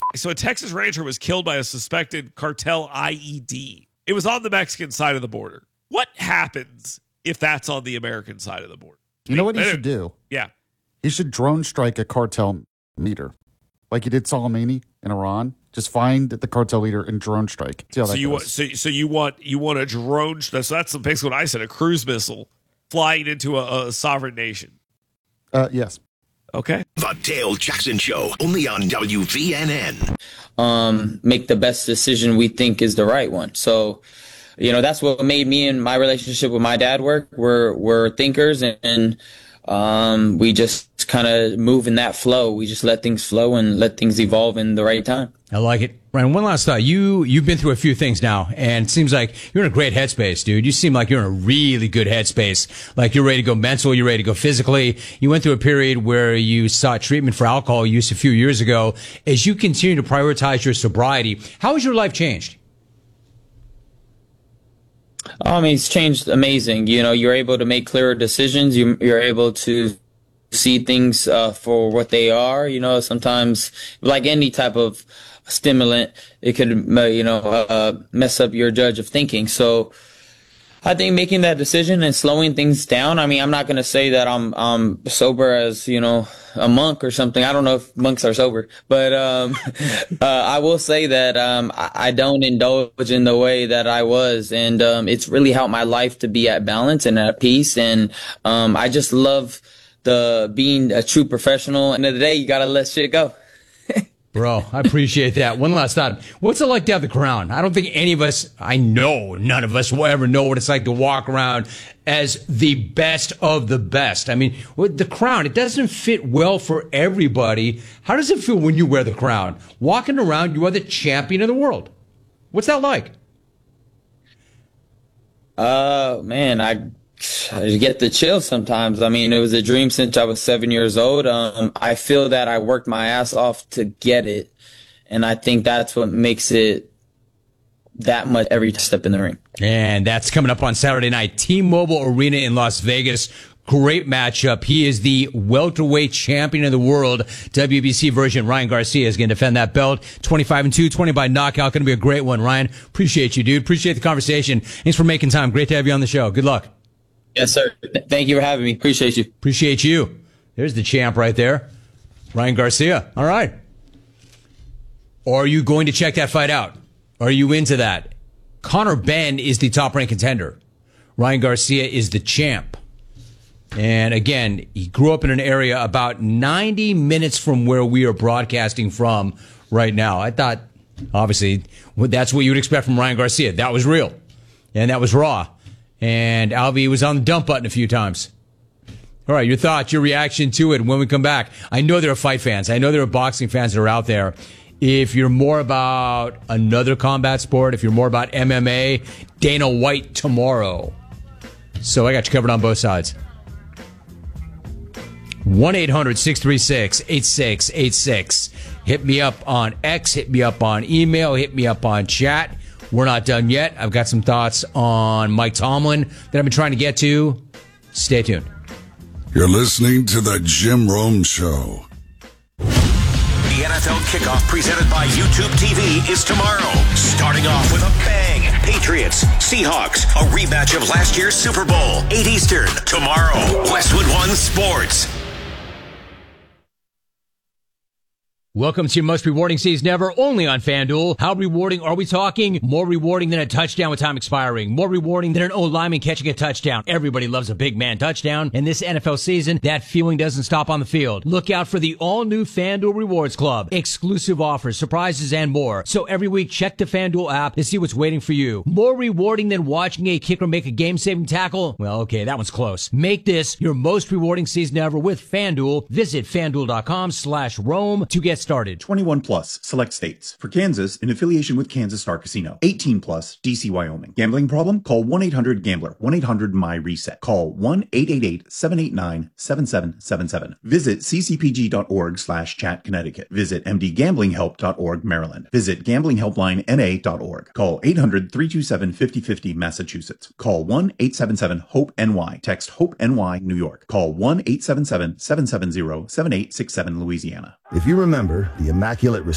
So a Texas rancher was killed by a suspected cartel IED. It was on the Mexican side of the border. What happens if that's on the American side of the border? You know what he should do? Yeah. He should drone strike a cartel leader, like he did Soleimani in Iran. Just find the cartel leader and drone strike. See how that goes. So you want a drone? So that's basically what I said. A cruise missile flying into a sovereign nation. Yes. Okay. The Dale Jackson Show, only on WVNN. Make the best decision we think is the right one. So, that's what made me and my relationship with my dad work. We're thinkers, and we just kind of move in that flow. We just let things flow and let things evolve in the right time. I like it. Ryan, one last thought. You've been through a few things now, and it seems like you're in a great headspace, dude. You seem like you're in a really good headspace. Like you're ready to go mental, you're ready to go physically. You went through a period where you sought treatment for alcohol use a few years ago. As you continue to prioritize your sobriety, how has your life changed? It's changed amazing. You're able to make clearer decisions. You're able to see things for what they are. Sometimes, like any type of stimulant, it could mess up your judge of thinking. So I think making that decision and slowing things down. I'm not going to say that I'm sober as a monk or something. I don't know if monks are sober, but I will say that I don't indulge in the way that I was, and it's really helped my life to be at balance and at peace. And I just love being a true professional. End of the day, you got to let shit go. Bro, I appreciate that. One last thought. What's it like to have the crown? I don't think any of us, I know none of us will ever know what it's like to walk around as the best of the best. With the crown, it doesn't fit well for everybody. How does it feel when you wear the crown? Walking around, you are the champion of the world. What's that like? Man, I get the chills sometimes. It was a dream since I was 7 years old. I feel that I worked my ass off to get it, and I think that's what makes it that much every step in the ring. And that's coming up on Saturday night, T-Mobile Arena in Las Vegas. Great matchup. He is the welterweight champion of the world. WBC version. Ryan Garcia is going to defend that belt. 25-2, 20 by knockout. Going to be a great one. Ryan, appreciate you, dude. Appreciate the conversation. Thanks for making time. Great to have you on the show. Good luck. Yes, sir. Thank you for having me. Appreciate you. Appreciate you. There's the champ right there. Ryan Garcia. All right. Are you going to check that fight out? Are you into that? Conor Benn is the top-ranked contender. Ryan Garcia is the champ. And again, he grew up in an area about 90 minutes from where we are broadcasting from right now. I thought, obviously, that's what you would expect from Ryan Garcia. That was real. And that was raw. And Alvy was on the dump button a few times. All right, your thoughts, your reaction to it when we come back. I know there are fight fans. I know there are boxing fans that are out there. If you're more about another combat sport, if you're more about MMA, Dana White tomorrow. So I got you covered on both sides. 1-800-636-8686. Hit me up on X, hit me up on email, hit me up on chat. We're not done yet. I've got some thoughts on Mike Tomlin that I've been trying to get to. Stay tuned. You're listening to The Jim Rome Show. The NFL kickoff presented by YouTube TV is tomorrow. Starting off with a bang. Patriots, Seahawks, a rematch of last year's Super Bowl. 8 Eastern, tomorrow. Westwood One Sports. Welcome to your most rewarding season ever, only on FanDuel. How rewarding are we talking? More rewarding than a touchdown with time expiring. More rewarding than an O-lineman catching a touchdown. Everybody loves a big man touchdown. And this NFL season, that feeling doesn't stop on the field. Look out for the all-new FanDuel Rewards Club. Exclusive offers, surprises, and more. So every week, check the FanDuel app to see what's waiting for you. More rewarding than watching a kicker make a game-saving tackle? Well, okay, that one's close. Make this your most rewarding season ever with FanDuel. Visit FanDuel.com/Rome to get started. 21 plus, select states. For Kansas, in affiliation with Kansas Star Casino. 18 plus, DC, Wyoming. Gambling problem? Call 1-800-GAMBLER. 1-800-MY-RESET. Call 1-888-789-7777. Visit ccpg.org/chat Connecticut. Visit mdgamblinghelp.org Maryland. Visit gamblinghelplinena.org. Call 800-327-5050 Massachusetts. Call 1-877-HOPE-NY. Text HOPE-NY New York. Call 1-877-770-7867 Louisiana. If you remember the Immaculate